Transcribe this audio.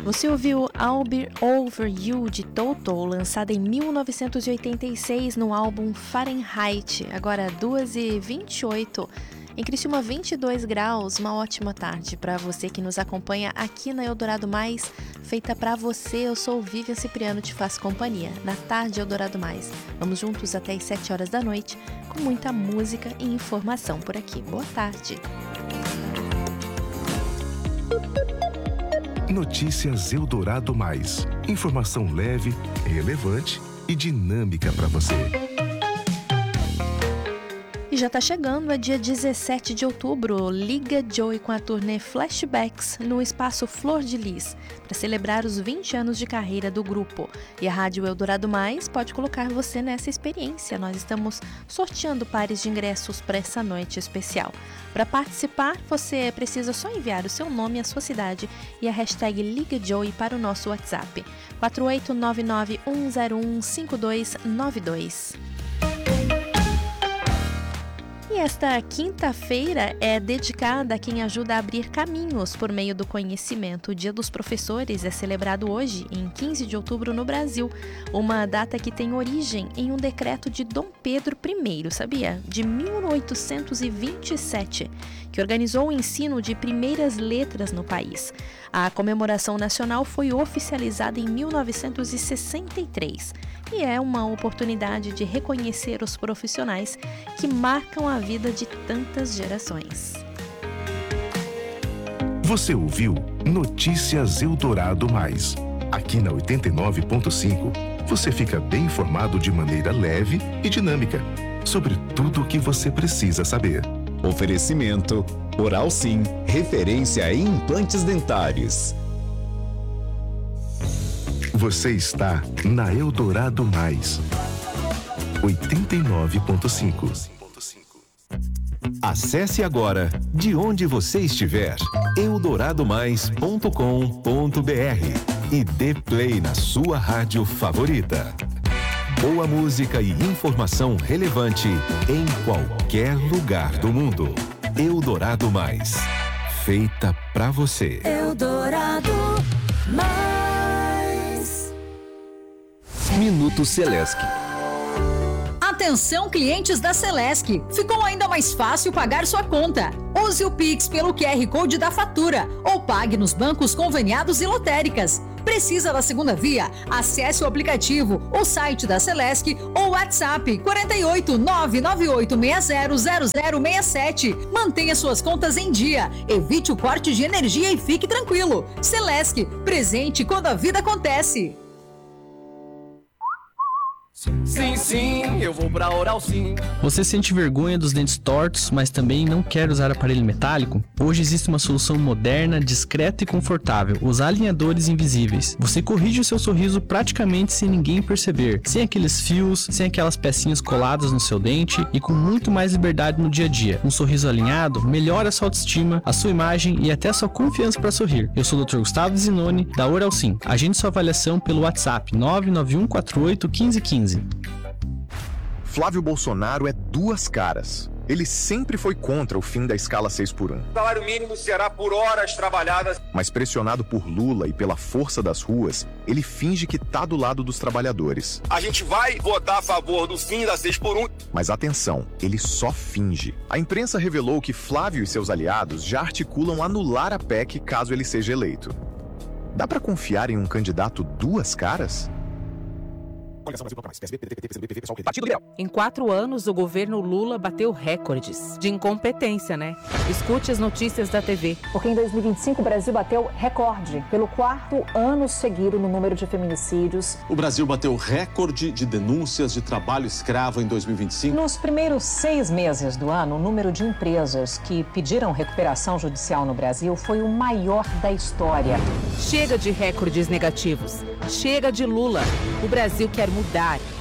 Você ouviu I'll Be Over You de Toto, lançada em 1986 no álbum Fahrenheit, agora 2h28. Em Criciúma, 22 graus, uma ótima tarde para você que nos acompanha aqui na Eldorado Mais, feita para você. Eu sou Vivian Cipriano, te faço companhia na tarde Eldorado Mais. Vamos juntos até as 7 horas da noite, com muita música e informação por aqui. Boa tarde. Notícias Eldorado Mais. Informação leve, relevante e dinâmica para você. E já está chegando, é dia 17 de outubro, Liga Joey com a turnê Flashbacks no Espaço Flor de Lis, para celebrar os 20 anos de carreira do grupo. E a Rádio Eldorado Mais pode colocar você nessa experiência. Nós estamos sorteando pares de ingressos para essa noite especial. Para participar, você precisa só enviar o seu nome, a sua cidade e a hashtag Liga Joey para o nosso WhatsApp, 48991015292. E esta quinta-feira é dedicada a quem ajuda a abrir caminhos por meio do conhecimento. O Dia dos Professores é celebrado hoje, em 15 de outubro, no Brasil. Uma data que tem origem em um decreto de Dom Pedro I, sabia? De 1827, que organizou o ensino de primeiras letras no país. A comemoração nacional foi oficializada em 1963 e é uma oportunidade de reconhecer os profissionais que marcam a vida de tantas gerações. Você ouviu Notícias Eldorado Mais. Aqui na 89.5, você fica bem informado de maneira leve e dinâmica sobre tudo o que você precisa saber. Oferecimento Oral Sim, referência em implantes dentários. Você está na Eldorado Mais 89.5. Acesse agora, de onde você estiver, eldoradomais.com.br e dê play na sua rádio favorita. Boa música e informação relevante em qualquer lugar do mundo. Eldorado Mais, feita pra você. Eldorado Mais. Minuto Celesc. Atenção, clientes da Celesc! Ficou ainda mais fácil pagar sua conta. Use o Pix pelo QR Code da fatura ou pague nos bancos conveniados e lotéricas. Precisa da segunda via? Acesse o aplicativo, o site da Celesc ou o WhatsApp 48 998600067. Mantenha suas contas em dia, evite o corte de energia e fique tranquilo. Celesc, presente quando a vida acontece. Sim, sim, eu vou pra Oral Sim. Você sente vergonha dos dentes tortos, mas também não quer usar aparelho metálico? Hoje existe uma solução moderna, discreta e confortável, os alinhadores invisíveis. Você corrige o seu sorriso praticamente sem ninguém perceber, sem aqueles fios, sem aquelas pecinhas coladas no seu dente e com muito mais liberdade no dia a dia. Um sorriso alinhado melhora a sua autoestima, a sua imagem e até a sua confiança para sorrir. Eu sou o Dr. Gustavo Zinoni, da Oral Sim. Agende sua avaliação pelo WhatsApp 991481515. Flávio Bolsonaro é duas caras. Ele sempre foi contra o fim da escala 6x1. O salário mínimo será por horas trabalhadas. Mas pressionado por Lula e pela força das ruas, ele finge que tá do lado dos trabalhadores. A gente vai votar a favor do fim da 6x1. Mas atenção, ele só finge. A imprensa revelou que Flávio e seus aliados já articulam anular a PEC caso ele seja eleito. Dá pra confiar em um candidato duas caras? Em 4 anos, o governo Lula bateu recordes de incompetência, né? Escute as notícias da TV. Porque em 2025 o Brasil bateu recorde pelo 4º ano seguido no número de feminicídios. O Brasil bateu recorde de denúncias de trabalho escravo em 2025. Nos primeiros 6 meses do ano, o número de empresas que pediram recuperação judicial no Brasil foi o maior da história. Chega de recordes negativos. Chega de Lula. O Brasil quer mudar.